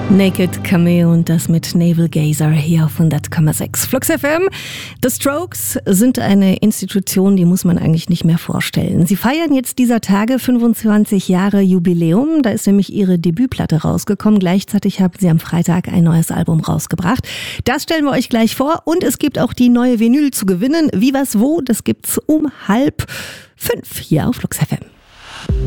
Naked Cameo und das mit Navel Gazer hier auf 100,6 Flux FM. The Strokes sind eine Institution, die muss man eigentlich nicht mehr vorstellen. Sie feiern jetzt dieser Tage 25 Jahre Jubiläum. Da ist nämlich ihre Debütplatte rausgekommen. Gleichzeitig haben sie am Freitag ein neues Album rausgebracht. Das stellen wir euch gleich vor. Und es gibt auch die neue Vinyl zu gewinnen. Wie, was, wo, das gibt's um 4:30 hier auf Flux FM.